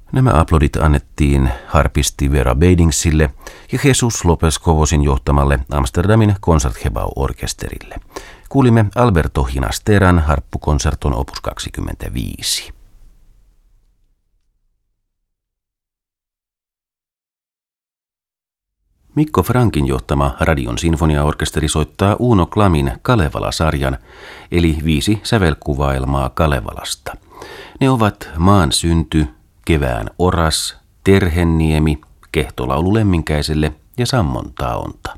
Nämä aplodit annettiin harpisti Vera Beidingsille ja Jesus Lopez Covosin johtamalle Amsterdamin Concertgebouw-orkesterille. Kuulimme Alberto Hinasteran harppukonserton opus 25. Mikko Frankin johtama Radion sinfoniaorkesteri soittaa Uno Klamin Kalevala-sarjan, eli 5 sävelkuvaelmaa Kalevalasta. Ne ovat Maan synty, Kevään oras, Terhenniemi, Kehtolaulu Lemminkäiselle ja Sammon taonta.